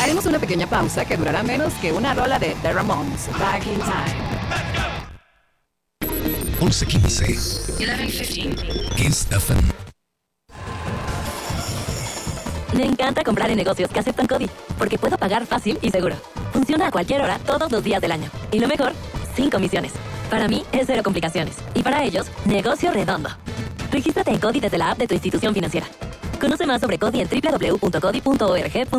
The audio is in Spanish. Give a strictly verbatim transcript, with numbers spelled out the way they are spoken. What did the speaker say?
Haremos una pequeña pausa que durará menos que una rola de The Ramones. Back in Time. once quince. eleven fifteen. Kiss F M. Me encanta comprar en negocios que aceptan CODI, porque puedo pagar fácil y seguro. Funciona a cualquier hora, todos los días del año. Y lo mejor, sin comisiones. Para mí, es cero complicaciones. Y para ellos, negocio redondo. Regístrate en CODI desde la app de tu institución financiera. Conoce más sobre CODI en doble u doble u doble u punto codi punto org.